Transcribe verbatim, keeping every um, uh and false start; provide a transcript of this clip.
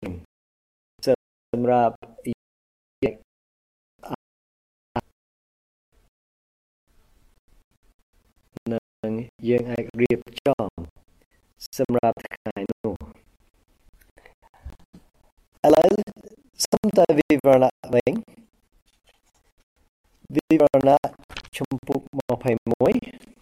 សម្រាប់នឹងយើងអាចរៀបចំសម្រាប់ថ្ងៃនោះឥឡូវសូមតែវិវរណៈវិញវិវរណៈចំពុកยี่สิบเอ็ด